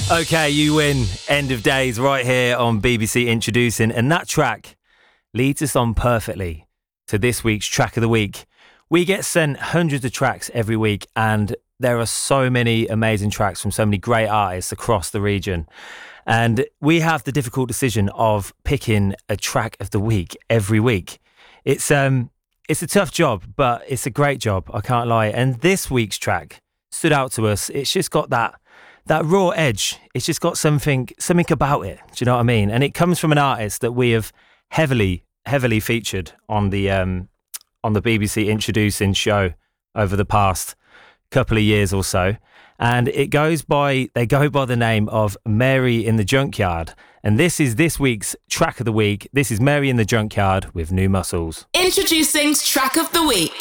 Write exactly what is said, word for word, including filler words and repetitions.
Okay, you win. End of Days right here on B B C Introducing. And that track leads us on perfectly to this week's Track of the Week. We get sent hundreds of tracks every week, and there are so many amazing tracks from so many great artists across the region. And we have the difficult decision of picking a track of the week every week. It's um, it's a tough job, but it's a great job, I can't lie. And this week's track stood out to us. It's just got that that raw edge. It's just got something something about it. Do you know what I mean? And it comes from an artist that we have heavily, heavily featured on the um, on the B B C Introducing show over the past couple of years or so. And it goes by, they go by the name of Mary in the Junkyard. And this is this week's Track of the Week. This is Mary in the Junkyard with New Muscles. Introducing Track of the Week.